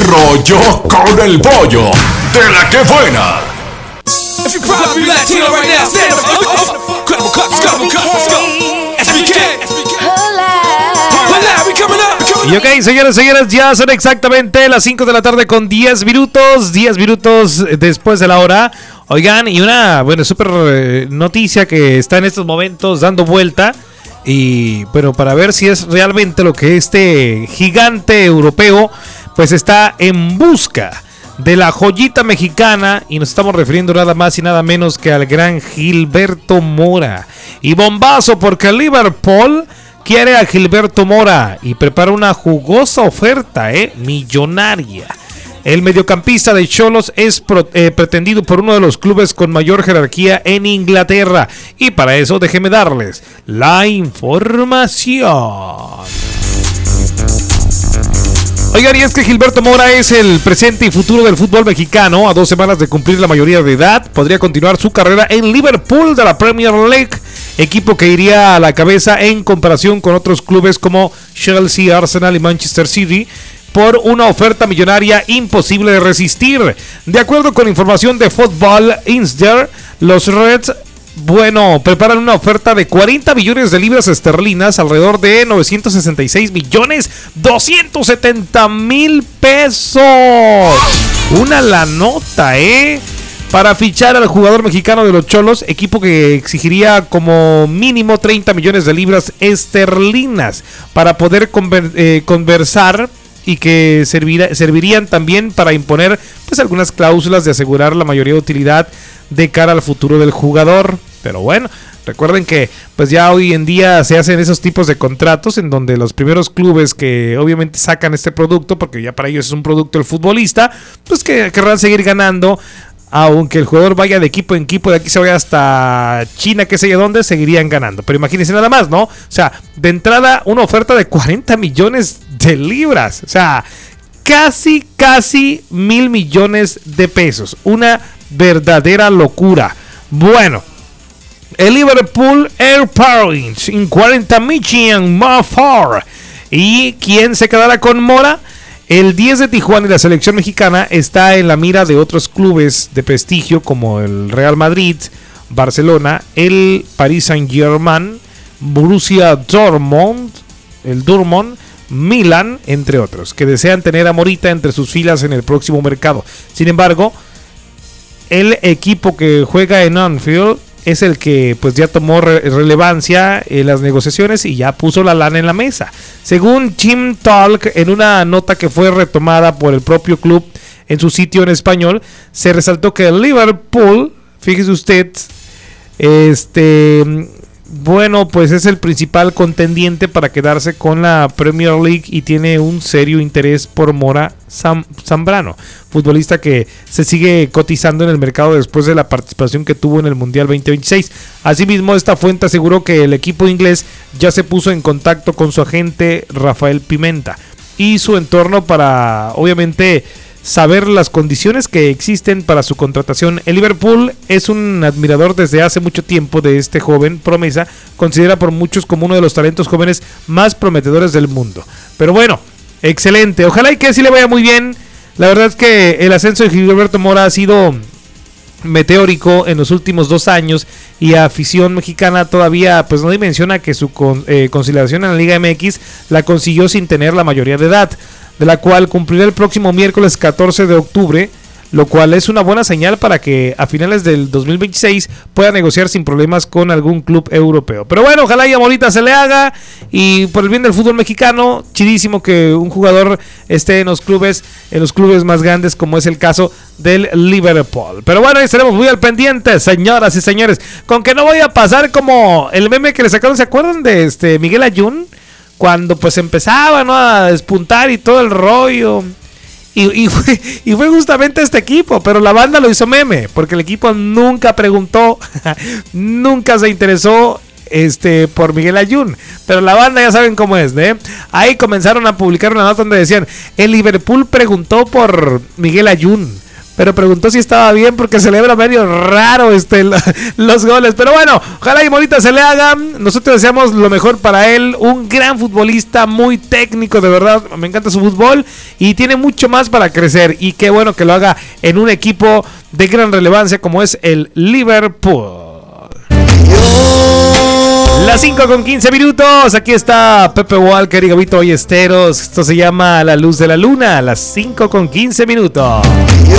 Rollo con el pollo de la que buena. Y ok, señores, ya son exactamente las 5 de la tarde con 10 minutos después de la hora. Oigan, y una super noticia que está en estos momentos dando vuelta. Y bueno, para ver si es realmente lo que este gigante europeo pues está en busca de la joyita mexicana, y nos estamos refiriendo nada más y nada menos que al gran Gilberto Mora. Y bombazo, porque el Liverpool quiere a Gilberto Mora y prepara una jugosa oferta, millonaria. El mediocampista de Xolos es pretendido por uno de los clubes con mayor jerarquía en Inglaterra, y para eso déjenme darles la información. Oigan, y es que Gilberto Mora es el presente y futuro del fútbol mexicano. A 2 semanas de cumplir la mayoría de edad, podría continuar su carrera en Liverpool de la Premier League, equipo que iría a la cabeza en comparación con otros clubes como Chelsea, Arsenal y Manchester City, por una oferta millonaria imposible de resistir. De acuerdo con información de Football Insider, los Reds preparan una oferta de 40 millones de libras esterlinas, alrededor de 966.270.000 pesos. Una la nota, para fichar al jugador mexicano de los Xolos, equipo que exigiría como mínimo 30 millones de libras esterlinas para poder conversar, y que servirían también para imponer pues algunas cláusulas de asegurar la mayoría de utilidad de cara al futuro del jugador. Pero bueno, recuerden que pues ya hoy en día se hacen esos tipos de contratos en donde los primeros clubes que obviamente sacan este producto, porque ya para ellos es un producto el futbolista, pues que querrán seguir ganando. Aunque el jugador vaya de equipo en equipo, de aquí se vaya hasta China, que sé yo dónde, seguirían ganando. Pero imagínense nada más, ¿no? O sea, de entrada una oferta de 40 millones de libras. O sea, casi 1,000 millones de pesos. Una verdadera locura. Bueno, el Liverpool Airport en 40 millones más far. ¿Y quién se quedará con Mora? El 10 de Tijuana y la selección mexicana está en la mira de otros clubes de prestigio como el Real Madrid, Barcelona, el Paris Saint-Germain, Borussia Dortmund, el Dortmund, Milan, entre otros, que desean tener a Morita entre sus filas en el próximo mercado. Sin embargo, el equipo que juega en Anfield es el que pues ya tomó relevancia en las negociaciones y ya puso la lana en la mesa. Según Team Talk, en una nota que fue retomada por el propio club en su sitio en español, se resaltó que el Liverpool, fíjese usted, pues es el principal contendiente para quedarse con la Premier League y tiene un serio interés por Mora Zambrano, futbolista que se sigue cotizando en el mercado después de la participación que tuvo en el Mundial 2026. Asimismo, esta fuente aseguró que el equipo inglés ya se puso en contacto con su agente Rafael Pimenta y su entorno para, obviamente, saber las condiciones que existen para su contratación. El Liverpool es un admirador desde hace mucho tiempo de este joven promesa, considera por muchos como uno de los talentos jóvenes más prometedores del mundo. Pero bueno, excelente, ojalá y que sí le vaya muy bien. La verdad es que el ascenso de Gilberto Mora ha sido meteórico en los últimos 2 años y afición mexicana todavía pues no dimensiona que su consolidación en la Liga MX la consiguió sin tener la mayoría de edad, de la cual cumplirá el próximo miércoles 14 de octubre, lo cual es una buena señal para que a finales del 2026 pueda negociar sin problemas con algún club europeo. Pero bueno, ojalá y a Morita se le haga, y por el bien del fútbol mexicano, chidísimo que un jugador esté en los clubes más grandes, como es el caso del Liverpool. Pero bueno, estaremos muy al pendiente, señoras y señores, con que no voy a pasar como el meme que le sacaron, ¿se acuerdan de Miguel Ayun? Cuando pues empezaba, ¿no?, a despuntar y todo el rollo. Y fue justamente este equipo, pero la banda lo hizo meme, porque el equipo nunca preguntó, nunca se interesó por Miguel Ayun. Pero la banda ya saben cómo es, ¿eh? Ahí comenzaron a publicar una nota donde decían: el Liverpool preguntó por Miguel Ayun, pero preguntó si estaba bien porque celebra medio raro los goles. Pero bueno, ojalá y Morita se le hagan. Nosotros deseamos lo mejor para él. Un gran futbolista, muy técnico, de verdad. Me encanta su fútbol y tiene mucho más para crecer. Y qué bueno que lo haga en un equipo de gran relevancia como es el Liverpool. Las 5:15. Aquí está Pepe Walker y Gabito Ballesteros. Esto se llama La Luz de la Luna. Las 5:15.